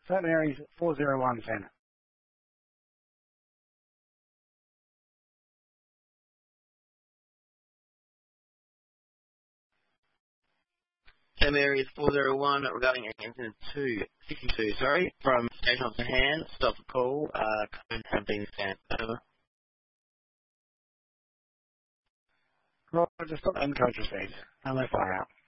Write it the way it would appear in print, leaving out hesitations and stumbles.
St Mary's 401 Centre. St Mary's 401 regarding incident 262, from Station Officer Hand, stop the call, codes have been sent. Over. Roger, stop and code received. No fire out.